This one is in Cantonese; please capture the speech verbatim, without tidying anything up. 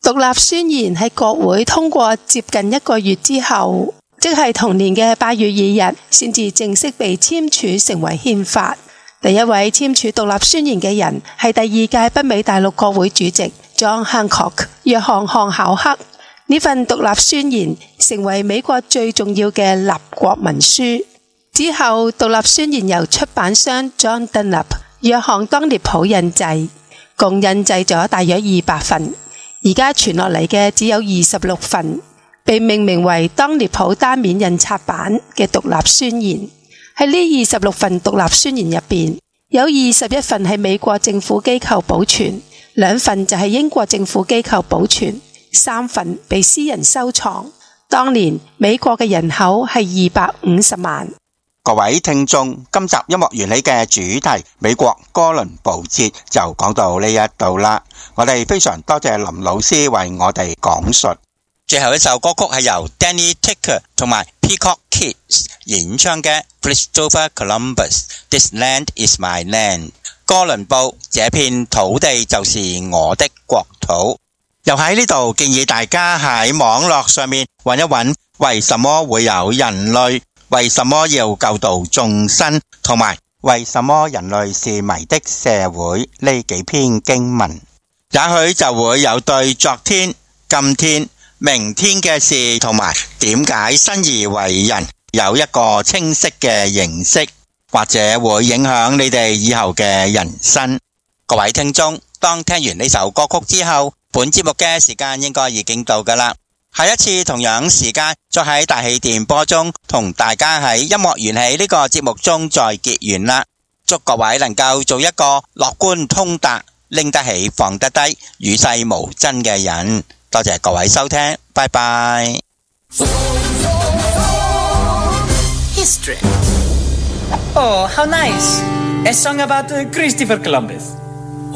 獨立宣言喺國會通過接近一個月之後，即係同年嘅八月二日，先至正式被簽署成為憲法。第一位簽署獨立宣言嘅人係第二屆北美大陸國會主席 John Hancock 約翰漢考克。呢份獨立宣言成為美國最重要嘅立國文書。之後，獨立宣言由出版商 John Dunlap 約翰當列普印製，共印製咗大約二百份。而家傳落嚟嘅只有二十六份，被命名為當列普單面印刷版嘅獨立宣言。喺呢二十六份獨立宣言入邊，有二十一份係美國政府機構保存，兩份就係英國政府機構保存，三份被私人收藏。當年美國嘅人口係二百五十萬。 各位聽眾，今集音樂緣起嘅主題美國哥倫布節就講到呢一度啦。我哋非常多謝林老師為我哋講述。最後一首歌曲係由 Danny Tucker 同埋 Peacock Kids 演唱嘅 Christopher Columbus This Land Is My Land。 哥倫布，這片土地就是我的國土。又喺呢度建議大家喺網絡上面揾一揾，為什麼會有人類，為什麼要救度眾生，同埋為什麼人類是迷的社會呢幾篇經文，也許就會有對昨天、今天、明天嘅事同埋點解生而為人有一個清晰嘅認識，或者會影響你哋以後嘅人生。各位聽眾，當聽完呢首歌曲之後，本節目嘅時間應該已經到㗎啦。下一次同樣時間再喺大氣電波中同大家喺音樂緣起呢個節目中再結緣啦。祝各位能夠做一個樂觀通達、拎得起放得低、與世無爭嘅人。多謝各位收聽，拜拜。 History. Oh, how nice. A song about uh, Christopher Columbus.